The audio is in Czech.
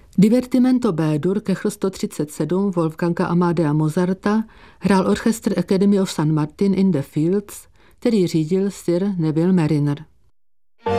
Divertimento B-dur Köchel 137 Wolfganga Amadea Mozarta hrál orchestr Academy of St. Martin in the Fields, který řídil Sir Neville Marriner.